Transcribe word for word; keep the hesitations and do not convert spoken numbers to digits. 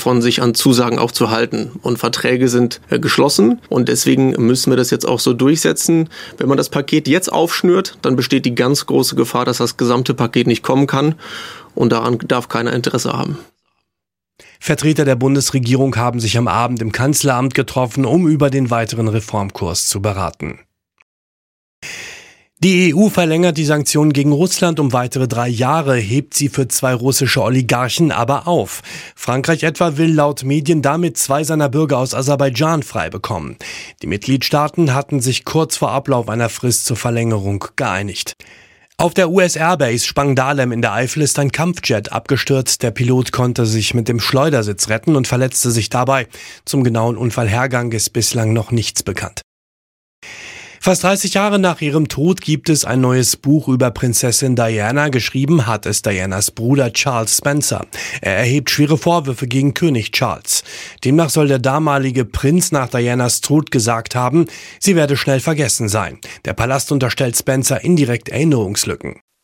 davon, sich an Zusagen auch zu halten. Und Verträge sind äh, geschlossen und deswegen müssen wir das jetzt auch so durchsetzen. Wenn man das Paket jetzt aufschnürt, dann besteht die ganz große Gefahr, dass das gesamte Paket nicht kommen kann und daran darf keiner Interesse haben. Vertreter der Bundesregierung haben sich am Abend im Kanzleramt getroffen, um über den weiteren Reformkurs zu beraten. Die E U verlängert die Sanktionen gegen Russland um weitere drei Jahre, hebt sie für zwei russische Oligarchen aber auf. Frankreich etwa will laut Medien damit zwei seiner Bürger aus Aserbaidschan frei bekommen. Die Mitgliedstaaten hatten sich kurz vor Ablauf einer Frist zur Verlängerung geeinigt. Auf der U S Airbase Spangdahlem in der Eifel ist ein Kampfjet abgestürzt. Der Pilot konnte sich mit dem Schleudersitz retten und verletzte sich dabei. Zum genauen Unfallhergang ist bislang noch nichts bekannt. Fast dreißig Jahre nach ihrem Tod gibt es ein neues Buch über Prinzessin Diana. Geschrieben hat es Dianas Bruder Charles Spencer. Er erhebt schwere Vorwürfe gegen König Charles. Demnach soll der damalige Prinz nach Dianas Tod gesagt haben, sie werde schnell vergessen sein. Der Palast unterstellt Spencer indirekt Erinnerungslücken.